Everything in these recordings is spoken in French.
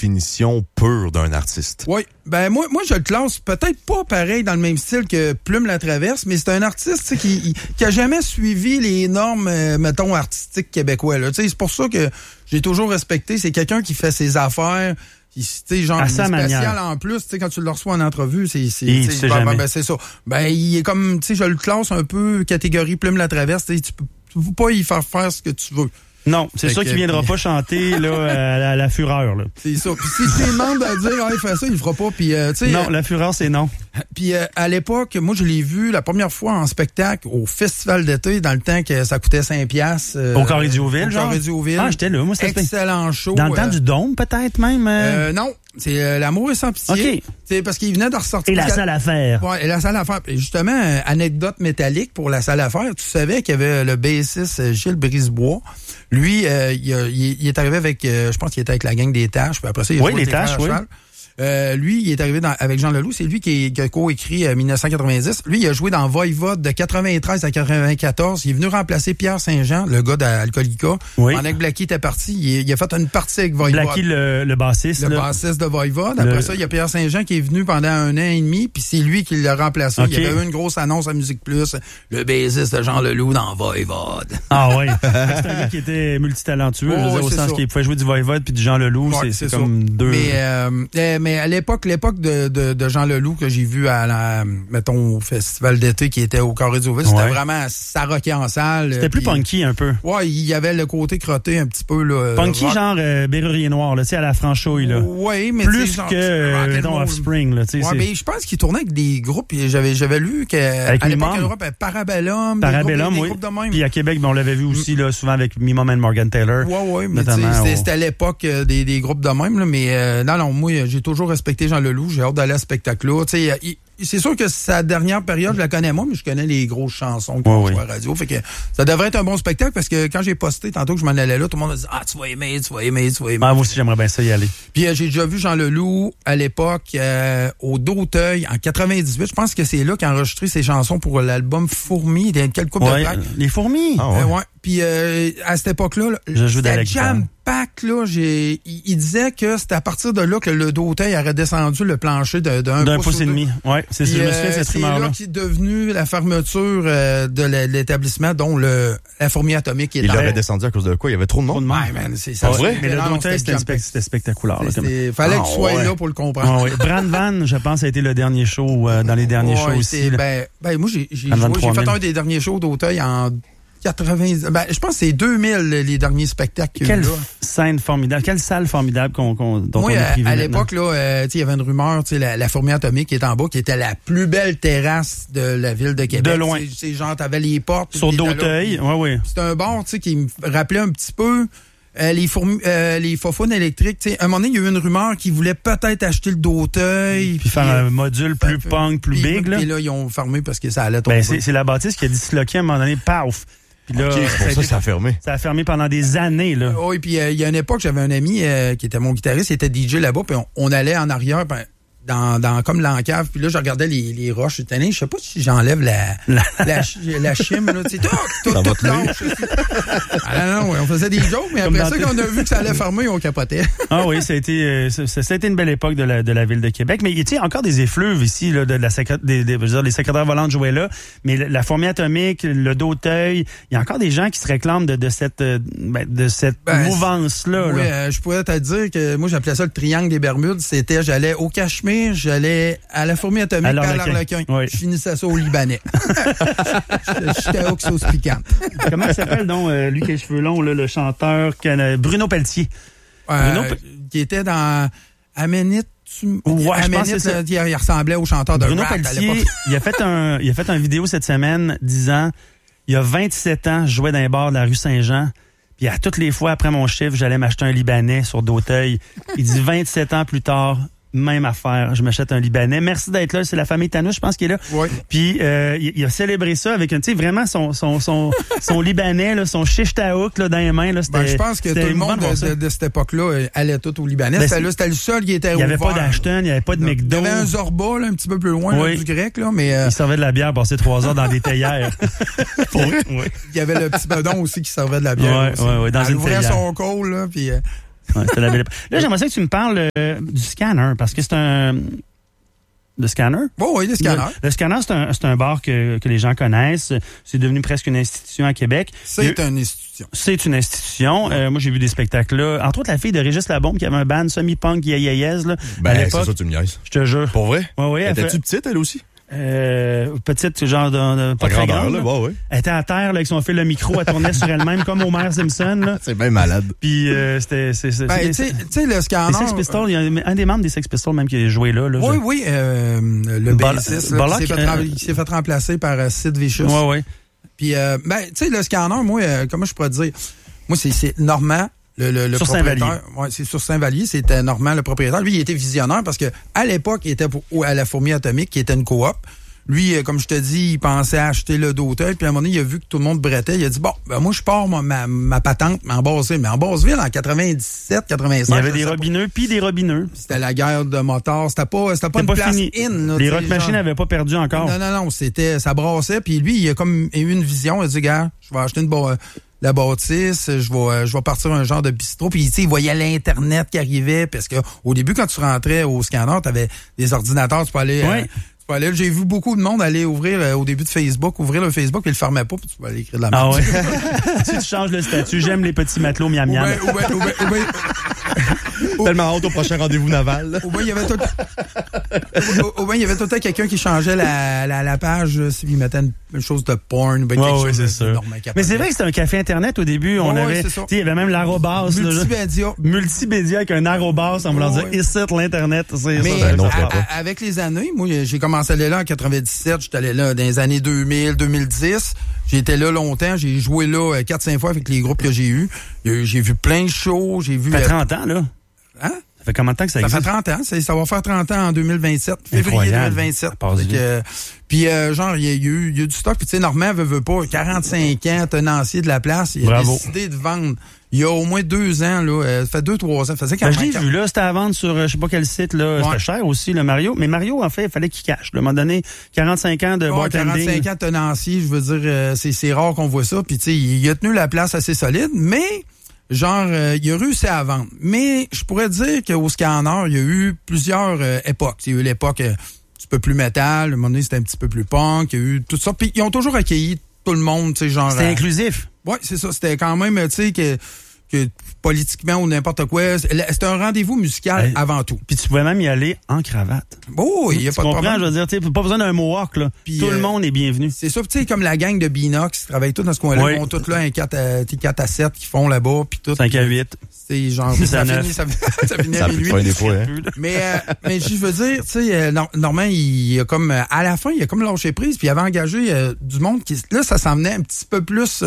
définition pure d'un artiste. Oui. Ben moi je le classe peut-être pas pareil dans le même style que Plume la Traverse, mais c'est un artiste qui a jamais suivi les normes, mettons, artistiques québécois. Là. C'est pour ça que j'ai toujours respecté. C'est quelqu'un qui fait ses affaires. Genre à sa spécial manière. En plus, quand tu le reçois en entrevue, c'est c'est ça. Ben il est comme, je le classe un peu catégorie Plume la Traverse. Tu peux pas y faire ce que tu veux. Non, c'est sûr qu'il viendra pas chanter là à la fureur. Là. C'est ça. Puis si tu demandes à dire il fait ça, il le fera pas. Puis non, la fureur c'est non. Puis à l'époque, moi je l'ai vu la première fois en spectacle au festival d'été dans le temps que ça coûtait 5$. Au Carré Diouville, genre. Carré Diouville. Ah, j'étais là, moi c'était excellent show. Dans le temps du Dôme peut-être même. Non, c'est L'amour est sans pitié. OK. C'est parce qu'il venait de ressortir. Et la salle à faire. Ouais, et la salle à faire. Et justement, anecdote métallique pour la salle à faire. Tu savais qu'il y avait le bassiste Gilles Brisebois. Lui, il est arrivé avec, je pense qu'il était avec la gang des Taches. Puis après ça, il a joué les Taches, oui. Lui, il est arrivé avec Jean Leloup. C'est lui qui a co-écrit 1990. Lui, il a joué dans Voivode de 93 à 94. Il est venu remplacer Pierre Saint-Jean, le gars d'Alcoolica. Oui. Pendant que Blackie était parti, il a fait une partie avec Voivode. Blackie, le bassiste. Le bassiste de Voivode. Après ça, il y a Pierre Saint-Jean qui est venu pendant 1 an et demi, puis c'est lui qui l'a remplacé. Okay. Il y avait eu une grosse annonce à Musique Plus. Le bassiste de Jean Leloup dans Voivode. Ah oui. C'est un gars qui était multitalentueux. Au sens qu'il pouvait jouer du Voivode puis du Jean Leloup. Ouais, c'est comme deux... Mais à l'époque de Jean Leloup que j'ai vu mettons, au festival d'été qui était au Carré Diouville, c'était vraiment ça rockait en salle. C'était plus punky un peu. Ouais, il y avait le côté crotté un petit peu. Là, punky genre Bérurier Noir, là, à la franchouille. Là. Oui, mais plus que mettons, Offspring. Là, ouais, mais je pense qu'il tournait avec des groupes. J'avais lu qu'à l'époque, en Europe, Parabellum, oui. Groupes de même. Puis à Québec, on l'avait vu aussi là, souvent avec Mimom and Morgan Taylor. Oui, mais c'était à l'époque des groupes de même. Là, mais non, moi, j'ai toujours respecté Jean Leloup. J'ai hâte d'aller à ce spectacle-là. C'est sûr que sa dernière période, je la connais moi, mais je connais les grosses chansons qu'on joue à la radio. Fait que ça devrait être un bon spectacle parce que quand j'ai posté tantôt que je m'en allais là, tout le monde a dit tu vas aimer. Ah, moi aussi, j'aimerais bien ça y aller. Puis j'ai déjà vu Jean Leloup à l'époque au D'Auteuil en 98. Je pense que c'est là qu'il a enregistré ses chansons pour l'album Fourmis. Il y a quelle couple de tracks. Les Fourmis. Ouais. Puis à cette époque-là, c'était jam-pack, là. Il disait que c'était à partir de là que le D'Auteuil aurait descendu le plancher d'un pouce et demi. Ouais, c'est je me souviens de cette rumeur-là. C'est là qui est devenu la fermeture de l'établissement, dont la fourmi atomique. Il aurait descendu à cause de quoi? Il y avait trop de monde? Ouais, man, c'est ça. Vrai? Mais le D'Auteuil, c'était spectaculaire. Il fallait que tu sois là pour le comprendre. Brand Van, je pense, a été le dernier show dans les derniers shows aussi. Moi, j'ai fait un des derniers shows d'Auteuil en 80. Je pense que c'est 2000 les derniers spectacles. Quelle scène formidable, quelle salle formidable dont on est privé. À l'époque, là, il y avait une rumeur, la fourmi atomique qui est en bas, qui était la plus belle terrasse de la ville de Québec. De loin. C'est genre, t'avais les portes. Sur D'Auteuil, oui. C'était un bar, qui me rappelait un petit peu les faufounes électriques. À un moment donné, il y a eu une rumeur qu'ils voulaient peut-être acheter le D'Auteuil. Puis faire un module plus punk, plus big. Et là, ils ont fermé parce que ça allait tomber. C'est la bâtisse qui a disloqué à un moment donné, paf! Puis là, c'est pour ça a fermé. Ça a fermé pendant des années, là. Oui, puis il y a une époque, j'avais un ami qui était mon guitariste, il était DJ là-bas, puis on allait en arrière, dans comme l'encave, puis là, je regardais les roches. Je sais pas si j'enlève la chime, là, tu sais, tout lâche. Non, on faisait des jokes, mais après ça, quand on a vu que ça allait fermer, on capotait. Ah oui, ça a été une belle époque de la ville de Québec. Mais il y a encore des effluves ici, là, les secrétaires volantes jouaient là, mais la fourmi atomique, le D'Auteuil, il y a encore des gens qui se réclament de cette mouvance-là. Oui, je pourrais te dire que moi, j'appelais ça le triangle des Bermudes. C'était, j'allais au Cachemire, j'allais à la fourmi atomique, à l'Arlequin. Oui. Je finissais ça au Libanais. J'étais au sauce piquante. Comment il s'appelle donc, lui qui a les cheveux longs, là, le chanteur Bruno Pelletier? Qui était dans Aménite. Ouais, je pense que c'est ça. Il ressemblait au chanteur de Bruno rap Pelletier, à l'époque. il a fait une vidéo cette semaine disant il y a 27 ans, je jouais dans les bars de la rue Saint-Jean. Puis à toutes les fois après mon chiffre, j'allais m'acheter un Libanais sur D'Auteuil. Il dit 27 ans plus tard, même affaire, je m'achète un Libanais. Merci d'être là, c'est la famille Tanous, je pense, qui est là. Oui. Puis il a célébré ça avec vraiment son Libanais, là, son shish taouk là, dans les mains. Là, je pense que tout le monde de cette époque-là allait tout au Libanais. C'était le seul qui était ouvert. Il n'y avait pas d'Ashton, il n'y avait pas de McDo. Il y avait un Zorba là, un petit peu plus loin là, du grec. Là, mais, il servait de la bière, passait 3 heures dans des théières. Oui. Il y avait le petit bedon aussi qui servait de la bière. Oui, dans une ouvrait théière. son col, là, puis... Ouais, c'était la belle époque. Là, j'aimerais ça que tu me parles du scanner, parce que c'est un... Le scanner? Oh, oui, le scanner. Le scanner, c'est un bar que les gens connaissent. C'est devenu presque une institution à Québec. C'est une institution. C'est une institution. Moi, j'ai vu des spectacles là. Entre autres, la fille de Régis Labombe qui avait un band semi-punk yayayez, là. À l'époque. C'est ça, tu me niaises. Je te jure. Pour vrai? Oui. Étais-tu petite, elle aussi? Petite, genre de pas très grande. Là. Ouais. Elle était à terre là, avec son fil de micro, elle tournait sur elle-même comme Homer Simpson. Là. C'est bien malade. Puis c'était... Tu sais, le scanner... Les Sex Pistols, il y a un des membres des Sex Pistols même qui a joué là. Oui, le bassiste il s'est fait remplacer par Sid Vicious. Oui. Puis, tu sais, le scanner, moi, comment je pourrais te dire? Moi, c'est Normand. Le sur propriétaire, ouais, c'est sur Saint-Vallier, c'était Normand le propriétaire. Lui, il était visionnaire parce que à l'époque, il était à la Fourmi Atomique, qui était une coop. Lui, comme je te dis, il pensait acheter le d'hôtel, puis à un moment donné, il a vu que tout le monde brettait, il a dit bon, ben moi je pars ma patente, mais en Basseville, en 97, 85. Il y avait des robineux puis des robineux. C'était la guerre de motards, c'était pas une place fini. Là, les Rock Machines n'avaient pas perdu encore. Non, ça brassait, puis lui, il a comme eu une vision, il a dit gars, je vais acheter la bâtisse, je vais partir un genre de bistrot. Puis, tu sais, il voyait l'Internet qui arrivait, parce que au début, quand tu rentrais au scanner, tu avais des ordinateurs, tu peux aller... j'ai vu beaucoup de monde aller ouvrir au début de Facebook, ouvrir le Facebook, puis il le fermait pas, puis tu peux aller écrire de la merde. Ah ouais? Si tu changes le statut, j'aime les petits matelots miam miam. Tellement hâte au prochain rendez-vous naval. Au moins, il y avait tout le temps quelqu'un qui changeait la page, s'il mettait une chose de porn, quelque chose. Oui, c'est ça. Mais c'est vrai que c'était un café Internet au début. On avait, il y avait même l'arrobas. Multimédia avec un arrobas, en voulant dire, ici, l'Internet. Mais avec les années, moi, j'ai commencé à aller là en 97, j'étais allé là dans les années 2000, 2010. J'ai été là longtemps, j'ai joué là 4-5 fois avec les groupes que j'ai eus. J'ai vu plein de shows, j'ai vu... Ça fait 30 ans, là. Hein? Ça fait combien de temps que ça existe? Ça fait 30 ans. Ça va faire 30 ans en 2027. Février 2027. Puis, genre, il y a eu du stock. Puis, tu sais, Normand veut pas. 45 ans, tenancier de la place. Il a décidé de vendre. Il y a au moins 2 ans, là. Ça fait 2-3 ans. Ça faisait 40 je l'ai vu, là. C'était à vendre sur, je sais pas quel site, là. Ouais. C'était cher aussi, le Mario. Mais Mario, en fait, il fallait qu'il cache. À un moment donné, 45 ans de bartending. 45 ans de tenancier, je veux dire, c'est rare qu'on voit ça. Puis, tu sais, il a tenu la place assez solide. Mais, genre, il a réussi à vendre. Mais je pourrais dire qu'au scanner, il y a eu plusieurs époques. Il y a eu l'époque un petit peu plus métal, à un moment donné, c'était un petit peu plus punk, il y a eu tout ça. Puis ils ont toujours accueilli tout le monde, tu sais, genre... C'était inclusif. Oui, c'est ça. C'était quand même, tu sais, que politiquement ou n'importe quoi, c'était un rendez-vous musical avant tout. Puis tu pouvais même y aller en cravate. Oh, il n'y a pas de problème. Je veux dire, tu sais, pas besoin d'un mohawk, là. Puis, tout le monde est bienvenu. C'est ça, tu sais, comme la gang de Binox, qui travaillent tous dans ce coin-là, ils vont tous là un 4 à 7 qui font là-bas, puis tout. 5 à 8. C'est genre, ça finit à minuit. Des fois, hein. Mais je veux dire, tu sais, Normand, il a comme, à la fin, il a comme lâché prise, puis il avait engagé du monde qui, là, ça s'en venait un petit peu plus,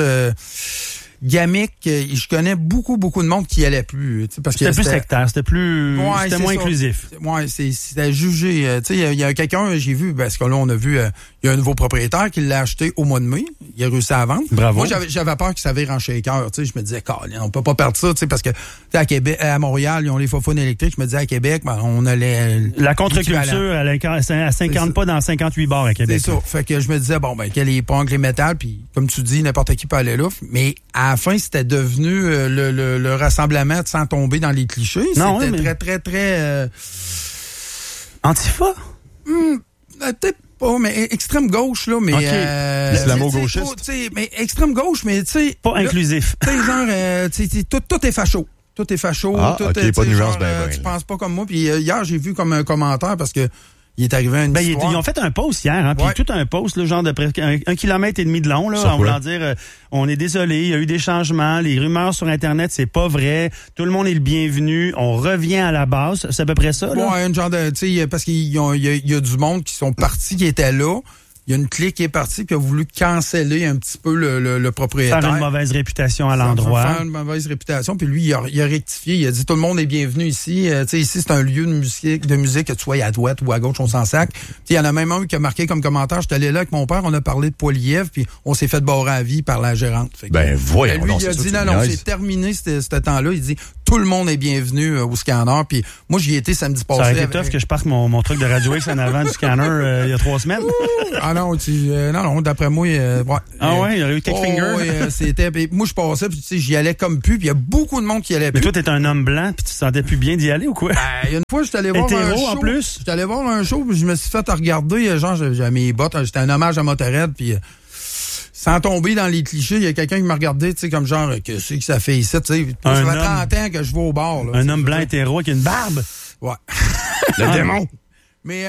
gamique, je connais beaucoup de monde qui y allait plus. Parce que c'était plus sectaire, c'était moins inclusif. Ouais, c'était jugé. Tu sais, il y a quelqu'un, j'ai vu, parce que là, on a vu, il y a un nouveau propriétaire qui l'a acheté au mois de mai. Il a réussi à vendre. Bravo. Moi, j'avais peur qu'il s'avère en shaker. Tu sais, je me disais, on peut pas perdre ça, tu sais, parce que à Québec, à Montréal, ils ont les faux-phones électriques. Je me disais, à Québec, on a la contre-culture à 50 pas dans 58 bars à Québec. C'est ça. Fait que je me disais, quel est punk, les métal, puis comme tu dis, n'importe qui peut aller là. Mais à la fin, c'était devenu le rassemblement sans tomber dans les clichés. Non, c'était très... Antifa? Peut-être pas, mais extrême gauche, là, mais... Okay. Islamo-gauchiste? Mais extrême gauche, mais tu sais... Pas inclusif. Tu sais, genre, tout est facho. Tout est facho. Ah, tout est pas de nuance, tu penses pas comme moi. Puis hier, j'ai vu comme un commentaire parce que il est arrivé une histoire. Ils ont fait un post hier, hein, puis tout un post, là, genre de presque 1,5 kilomètre de long, là, en voulant dire, on est désolé, il y a eu des changements, les rumeurs sur Internet, c'est pas vrai, tout le monde est le bienvenu, on revient à la base, c'est à peu près ça, là? Ouais, une genre de, tu sais, parce qu'il y a du monde qui sont partis, qui étaient là. Il y a une clique qui est partie qui a voulu canceller un petit peu le propriétaire. Faire une mauvaise réputation à l'endroit. Faire une mauvaise réputation. Puis lui, il a rectifié. Il a dit tout le monde est bienvenu ici. Tu sais, ici, c'est un lieu de musique, que tu sois à droite ou à gauche, on s'en sac. Il y en a même un qui a marqué comme commentaire. J'étais allé là avec mon père, on a parlé de Poiliev, puis on s'est fait barrer à vie par la gérante. Fait que, voyons. Lui, il a dit non, c'est terminé ce temps-là. Il dit tout le monde est bienvenu au scanner. Puis moi, j'y étais samedi passé. Ça aurait été tough que je parte mon truc de Radio X en avant du scanner il y a 3 semaines. Ah non, d'après moi, ouais. Ah ouais, il y a eu quelques fingers. Ouais, c'était, moi, je passais, puis tu sais, j'y allais comme plus, puis il y a beaucoup de monde qui allait plus. Mais toi, t'es un homme blanc, puis tu te sentais plus bien d'y aller ou quoi? Une fois, j'étais allé voir un show. En plus? J'étais allé voir un show, puis je me suis fait regarder, genre, j'avais mes bottes, c'était un hommage à Motorhead, puis sans tomber dans les clichés, il y a quelqu'un qui m'a regardé, tu sais, comme genre, que c'est que ça fait ici, tu sais. Ça fait 30 ans que je vais au bar, là. Un homme blanc hétéro avec une barbe? Ouais. Le démon. Mais,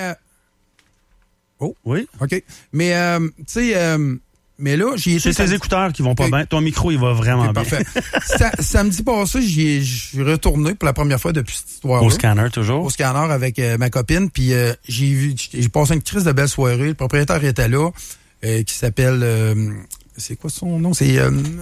Oh. Oui. OK. Mais, tu sais, mais là, j'y étais. C'est tes écouteurs qui vont pas bien. Ton micro, il va vraiment bien. Parfait. Samedi passé, je suis retourné pour la première fois depuis cette histoire-là. Au scanner, toujours. Au scanner avec ma copine. Puis j'ai passé une crise de belle soirée. Le propriétaire était là, qui s'appelle... c'est quoi son nom? C'est...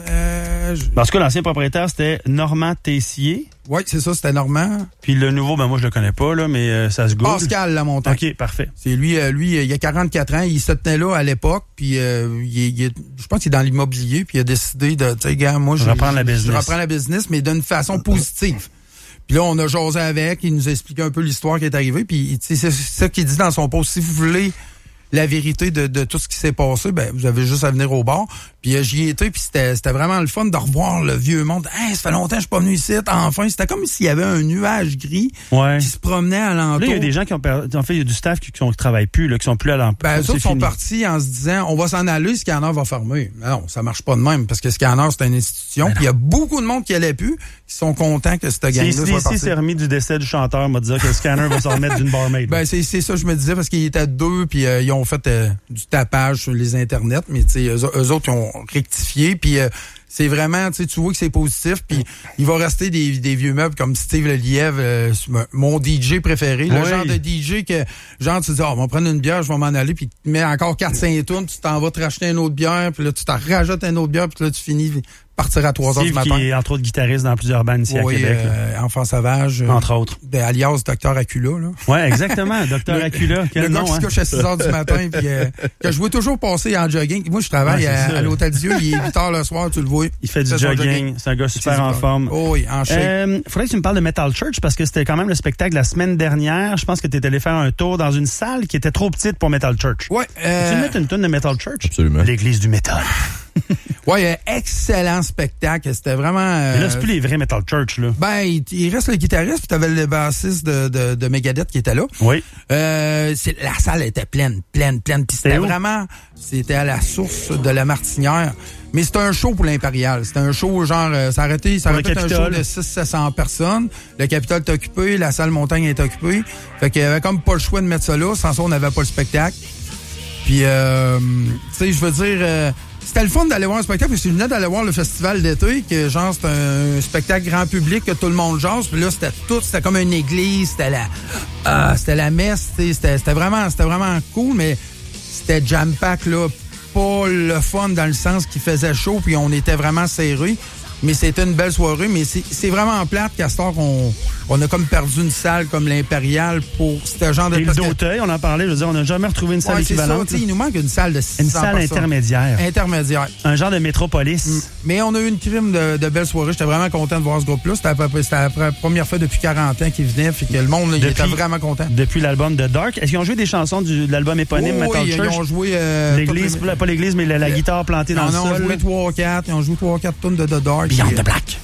Parce que l'ancien propriétaire, c'était Normand Tessier. Oui, c'est ça, c'était Normand. Puis le nouveau, ben moi, je le connais pas, là, mais ça se goûte. Pascal Lamontagne. OK, parfait. C'est lui, il a 44 ans, il se tenait là à l'époque, puis je pense qu'il est dans l'immobilier, puis il a décidé de, tu sais, gars, moi, je reprends la business, mais d'une façon positive. Puis là, on a jasé avec, il nous a expliqué un peu l'histoire qui est arrivée, puis c'est ça qu'il dit dans son post. Si vous voulez la vérité de tout ce qui s'est passé, ben vous avez juste à venir au bar. Puis j'y ai été, puis c'était vraiment le fun de revoir le vieux monde. Hey, ça fait longtemps que je suis pas venu ici. Enfin, c'était comme s'il y avait un nuage gris qui se promenait alentour. Là, il y a des gens qui ont perdu. En fait, il y a du staff qui travaillent plus, là, qui sont plus à l'emploi. Ben, eux autres sont partis en se disant, on va s'en aller, le scanner va fermer. Non, ça marche pas de même, parce que le scanner, c'est une institution. Puis il y a beaucoup de monde qui allait plus, qui sont contents que cette gang-là soit partie. C'est remis du décès du chanteur, m'a dit que le scanner va s'en remettre d'une barmaid. Ben, c'est ça que je me disais, parce qu'ils étaient deux, puis ils ont fait du tapage sur les internets, mais tu sais, eux autres, ils ont rectifié, puis c'est vraiment, tu vois que c'est positif, puis il va rester des vieux meubles comme Steve Lelièvre, mon DJ préféré, le genre de DJ que, genre, tu dis, on va prendre une bière, je vais m'en aller, puis tu mets encore 4-5 tours, tu t'en vas te racheter une autre bière, puis là, tu t'en rajoutes une autre bière, puis là, tu finis partir à 3 heures du matin. Qui est entre autres guitariste dans plusieurs bandes ici à Québec. Enfant sauvage. Entre autres. Alias Dr. Acula, là. Ouais, exactement. Dr. Acula. Le gars qui se couche à 6 heures du matin, puis que je vois toujours passer en jogging. Moi, je travaille à l'Hôtel Dieu, il est 8 heures le soir, tu le vois. Il fait du jogging. C'est un gars super en forme. Oh oui, en shape. Faudrait que tu me parles de Metal Church, parce que c'était quand même le spectacle la semaine dernière. Je pense que tu étais allé faire un tour dans une salle qui était trop petite pour Metal Church. Ouais. Tu mettre une tonne de Metal Church? Absolument. L'église du métal. Ouais, excellent spectacle. C'était vraiment... Mais là, c'est plus les vrais Metal Church, là. Ben, il reste le guitariste, puis t'avais le bassiste de Megadeth qui était là. Oui. La salle était pleine. Puis c'était vraiment... C'était à la source de la Martinière. Mais c'était un show pour l'Impérial. C'était un show, genre, ça aurait été un show de 600-700 personnes. Le Capitole est occupé, la salle Montagne est occupée. Fait qu'il y avait comme pas le choix de mettre ça là. Sans ça, on n'avait pas le spectacle. Puis, tu sais, je veux dire... c'était le fun d'aller voir un spectacle, parce que je venais d'aller voir le festival d'été, que genre, c'est un spectacle grand public, que tout le monde jase, puis là, c'était comme une église, c'était la messe, c'était vraiment cool, mais c'était jam-pack, là, pas le fun dans le sens qu'il faisait chaud, puis on était vraiment serrés. Mais c'était une belle soirée, mais c'est vraiment plate qu'à ce temps on a comme perdu une salle comme l'Impérial pour ce genre de... Et le d'Auteuil, on en parlait, je veux dire, on n'a jamais retrouvé une salle équivalente. Ça, il nous manque une salle de 600 Une salle intermédiaire. Un genre de métropolis. Mais on a eu une crime de belles soirées. J'étais vraiment content de voir ce groupe-là. C'était la première fois depuis 40 ans qu'ils venaient, fait que le monde, il était vraiment content. Depuis l'album de Dark. Est-ce qu'ils ont joué des chansons de l'album éponyme Metal Church? Ils ont joué... l'église, pas l'église, mais la guitare plantée dans le sol. Ils ont joué 3-4 tonnes de Dark. Beyond the Black.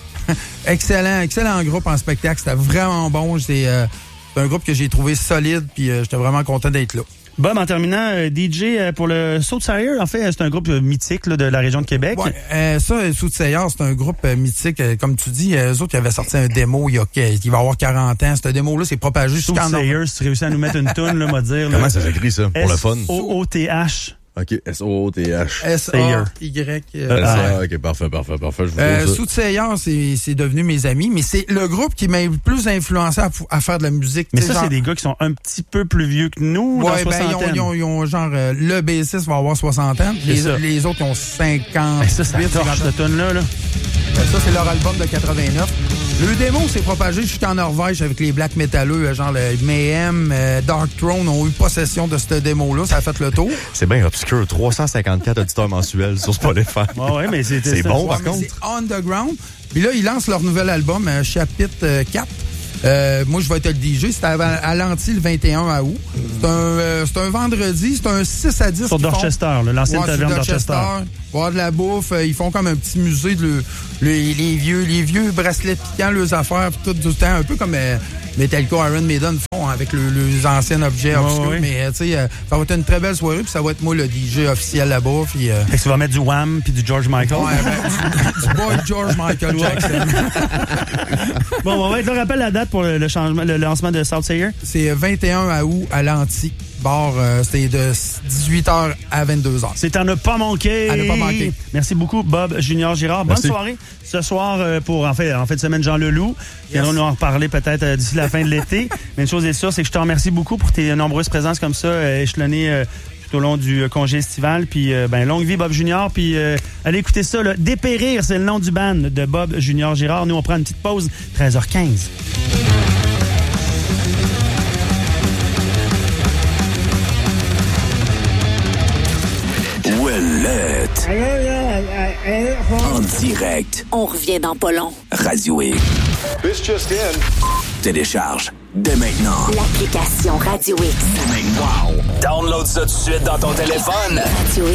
Excellent groupe en spectacle. C'était vraiment bon. C'est un groupe que j'ai trouvé solide, puis j'étais vraiment content d'être là. Bob, en terminant, DJ pour le Soothsayers, en fait, c'est un groupe mythique là, de la région de Québec. Ouais, Soothsayers, c'est un groupe mythique. Comme tu dis, eux autres, ils avaient sorti un démo il va avoir 40 ans. Ce démo-là, c'est propagé jusqu'en... Soothsayers, tu réussis à nous mettre une toune, là, m'a dire. Comment ça s'écrit, ça, pour le fun? S-O-O-T-H. OK, S-O-O-T-H. S-A-Y. OK, parfait, je vous dis ça. Soothsayers, c'est devenu mes amis, mais c'est le groupe qui m'a le plus influencé à faire de la musique. Mais ça, c'est des gars qui sont un petit peu plus vieux que nous, dans soixantaine. Ils ont genre, le bassiste va avoir 60 ans, les autres ont 50. Mais ça torche, cette tune-là, là. Ça, c'est leur album de 89. Le démo s'est propagé jusqu'en Norvège avec les black métalleux, genre le Mayhem, Dark Throne ont eu possession de ce démo-là. Ça a fait le tour. C'est bien obscur. 354 auditeurs mensuels sur Spotify. Ouais, mais c'est bon, par contre. C'est underground. Puis là, ils lancent leur nouvel album, chapitre 4. Moi, je vais être le DJ. C'est à Lanty le 21 août. C'est un vendredi. C'est un 6 à 10. Sur Dorchester, l'ancienne taverne Dorchester. Il va y avoir de la bouffe. Ils font comme un petit musée de les vieux bracelets piquants, leurs affaires, tout le temps. Un peu comme Metallica, Iron Maiden font avec les anciens objets obscurs. Oui. Mais ça va être une très belle soirée. Puis ça va être moi le DJ officiel là-bas. Puis, fait que tu vas mettre du Wham puis du George Michael. Ouais, du boy George Michael Jackson. Bon, on va être là. Rappelle la date pour le lancement de South Sayer. C'est 21 août à l'Anti. Bar, c'était de 18h à 22h. C'est à ne pas manquer. À ne pas manquer. Merci beaucoup, Bob Junior Girard. Merci. Bonne soirée. Ce soir, pour en fait de semaine, Jean Leloup. Yes. On nous en reparler peut-être d'ici la fin de l'été. Mais une chose est sûre, c'est que je te remercie beaucoup pour tes nombreuses présences comme ça, échelonnées tout au long du congé estival. Puis, longue vie, Bob Junior. Puis, allez écouter ça. Là. Dépérir, c'est le nom du band de Bob Junior Girard. Nous, on prend une petite pause. 13h15. En direct. On revient dans pas long. Radio X. This just in. Télécharge dès maintenant. L'application Radio X. Wow. Download ça tout de suite dans ton téléphone. Radio